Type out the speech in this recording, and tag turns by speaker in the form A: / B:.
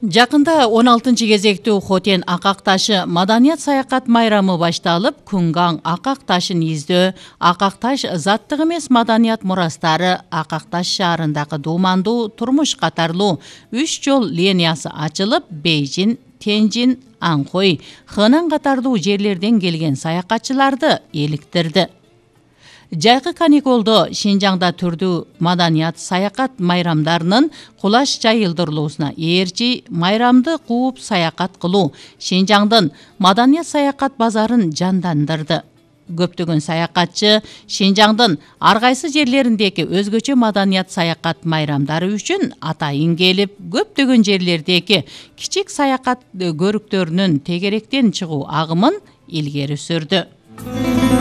A: Жакында 16 кезектүү Хотен Акак ташы маданият саякат майрамы башталып, Күнган Акак ташын издөө, Акак таш заттык эмес маданият мурастары, Акак таш шаарындагы дуумандуу турмуш катарлуу 3 жол линиясы ачылып, Бейжин, Тенжин, Анхой, Хэнан катарлуу жерлерден келген саякатчыларды эликтирди. Жайкы каникулдо Шинжаңда түрдүү маданият саякат майрамдарынын кулаш жайылдырылуусуна ээрчи майрамды кууп саякат кылуу Шинжаңдын маданият саякат базарын жандандырды. Көптөгөн саякатчы Шинжаңдын ар кайсы жерлериндеги өзгөчө маданият саякат майрамдары үчүн атайын келип, көптөгөн жерлердеги кичик саякат көрүктөрүнүн тегеректен чыгуу агымын илгери сүрдү.